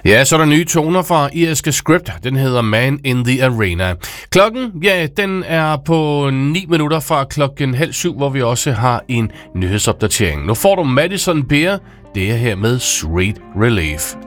Ja, så er der nye toner fra irske Script. Den hedder Man in the Arena. Klokken, ja, den er på 9 minutter fra 6:30, hvor vi også har en nyhedsopdatering. Nu får du Madison Beer. Det er her med Sweet Relief.